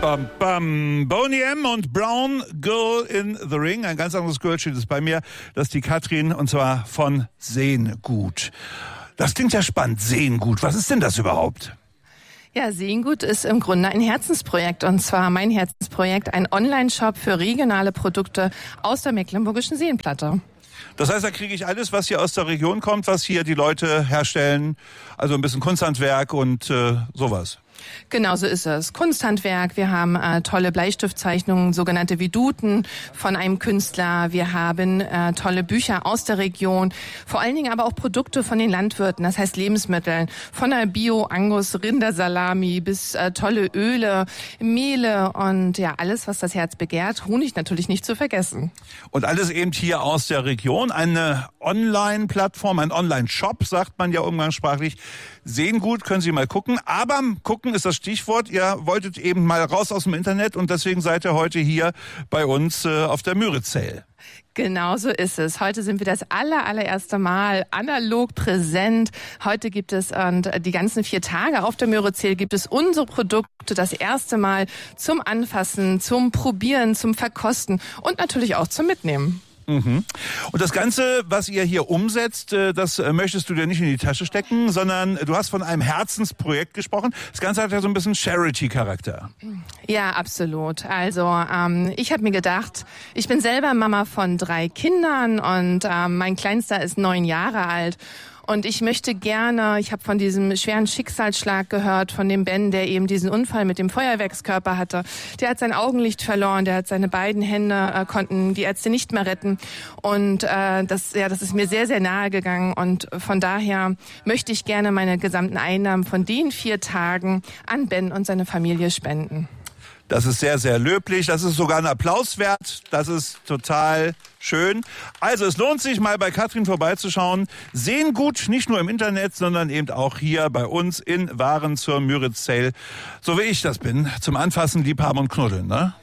Bam, bam. Boney M. und Brown, Girl in the Ring. Ein ganz anderes Girl steht es bei mir. Das ist die Katrin, und zwar von Seengut. Das klingt ja spannend, Seengut. Was ist denn das überhaupt? Ja, Seengut ist im Grunde ein Herzensprojekt, und zwar mein Herzensprojekt, ein Online-Shop für regionale Produkte aus der Mecklenburgischen Seenplatte. Das heißt, da kriege ich alles, was hier aus der Region kommt, was hier die Leute herstellen, also ein bisschen Kunsthandwerk und sowas. Genau so ist es. Kunsthandwerk, wir haben tolle Bleistiftzeichnungen, sogenannte Veduten von einem Künstler. Wir haben tolle Bücher aus der Region, vor allen Dingen aber auch Produkte von den Landwirten, das heißt Lebensmittel, von der Bio-Angus-Rindersalami bis tolle Öle, Mehle und ja, alles, was das Herz begehrt. Honig natürlich nicht zu vergessen. Und alles eben hier aus der Region. Eine Online-Plattform, ein Online-Shop, sagt man ja umgangssprachlich. Seengut, können Sie mal gucken. Aber gucken ist das Stichwort. Ihr wolltet eben mal raus aus dem Internet und deswegen seid ihr heute hier bei uns auf der Müritzell. Genau so ist es. Heute sind wir das allererste Mal analog präsent. Heute gibt es und die ganzen 4 Tage auf der Müritzell gibt es unsere Produkte das erste Mal zum Anfassen, zum Probieren, zum Verkosten und natürlich auch zum Mitnehmen. Mhm. Und das Ganze, was ihr hier umsetzt, das möchtest du dir nicht in die Tasche stecken, sondern du hast von einem Herzensprojekt gesprochen. Das Ganze hat ja so ein bisschen Charity-Charakter. Ja, absolut. Also ich habe mir gedacht, ich bin selber Mama von 3 Kindern und mein Kleinster ist 9 Jahre alt. Und ich möchte gerne, ich habe von diesem schweren Schicksalsschlag gehört, von dem Ben, der eben diesen Unfall mit dem Feuerwerkskörper hatte. Der hat sein Augenlicht verloren, der hat seine beiden Hände, konnten die Ärzte nicht mehr retten. Und das ist mir sehr nahe gegangen. Und von daher möchte ich gerne meine gesamten Einnahmen von den 4 Tagen an Ben und seine Familie spenden. Das ist sehr löblich. Das ist sogar ein Applaus wert. Das ist total schön. Also es lohnt sich, mal bei Katrin vorbeizuschauen. Seengut, nicht nur im Internet, sondern eben auch hier bei uns in Waren zur Müritzell. So wie ich das bin. Zum Anfassen, Liebhaben und Knuddeln, ne?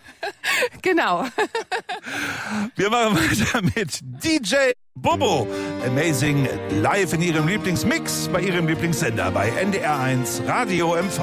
Genau. Wir machen weiter mit DJ Bobo. Amazing live in ihrem Lieblingsmix, bei ihrem Lieblingssender bei NDR1 Radio MV.